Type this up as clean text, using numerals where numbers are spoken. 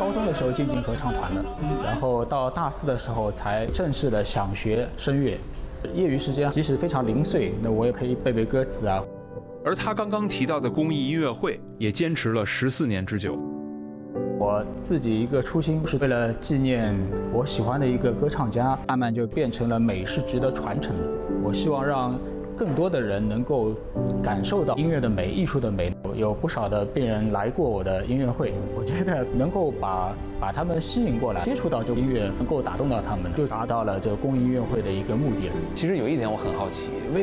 高中的时候进合唱团的，然后到大4的时候才正式的想学声乐。业余时间即使非常零碎，那我也可以背背歌词啊。 而他刚刚提到的公益音乐会也坚持了14年之久。 我自己一个初心是为了纪念我喜欢的一个歌唱家，慢慢就变成了美是值得传承的。我希望让更多的人能够感受到音乐的美、艺术的美。有不少的病人来过我的音乐会，我觉得能够把他们吸引过来，接触到这个音乐，能够打动到他们，就达到了这个公益音乐会的一个目的了。 其实有一点我很好奇，为